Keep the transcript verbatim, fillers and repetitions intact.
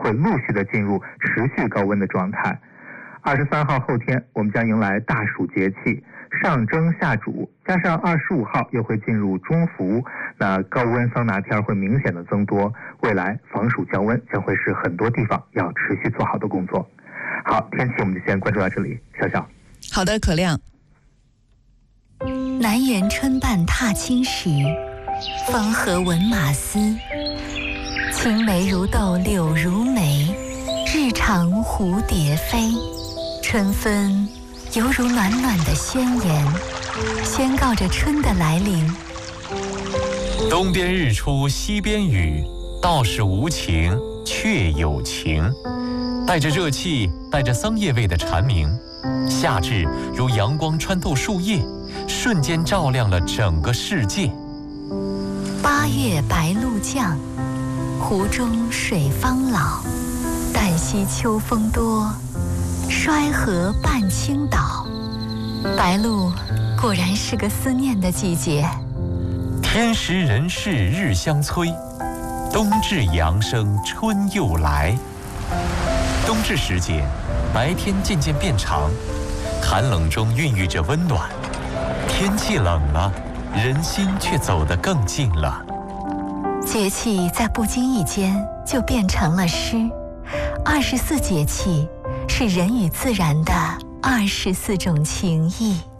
会陆续的进入持续高温的状态。二十三号后天，我们将迎来大暑节气，上蒸下煮，加上二十五号又会进入中伏，那高温桑拿天会明显的增多，未来防暑降温将会是很多地方要持续做好的工作。好，天气我们就先关注到这里，小小。 好的，可亮。 南园春半踏青时，芳荷闻马嘶。青梅如豆柳如眉，日长蝴蝶飞。春分犹如暖暖的宣言，宣告着春的来临。 东边日出西边雨，道是无晴却有晴。带着热气，带着桑叶味的蝉鸣，夏至如阳光穿透树叶，瞬间照亮了整个世界。 八月白露降，湖中水方老。旦夕秋风多，衰河半倾倒。白露果然是个思念的季节。 天时人事日相催，冬至阳生春又来。冬至时节，白天渐渐变长，寒冷中孕育着温暖。天气冷了，人心却走得更近了。 节气在不经意间就变成了诗。二十四节气是人与自然的二十四种情谊。